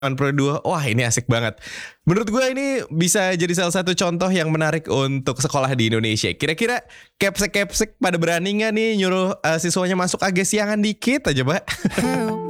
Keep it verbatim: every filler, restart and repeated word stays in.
Pro dua, wah ini asik banget. Menurut gue ini bisa jadi salah satu contoh yang menarik untuk sekolah di Indonesia. Kira-kira Capsek-Capsek pada berani gak nih nyuruh uh, siswanya masuk agak siangan dikit aja, Pak?